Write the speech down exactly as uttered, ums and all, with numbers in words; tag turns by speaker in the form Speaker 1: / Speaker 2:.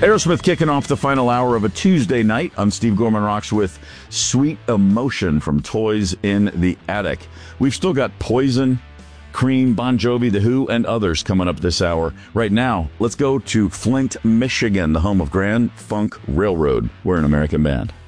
Speaker 1: Aerosmith kicking off the final hour of a Tuesday night on Steve Gorman Rocks with Sweet Emotion from Toys in the Attic. We've still got Poison, Cream, Bon Jovi, The Who, and others coming up this hour. Right now, let's go to Flint, Michigan, the home of Grand Funk Railroad. We're an American band.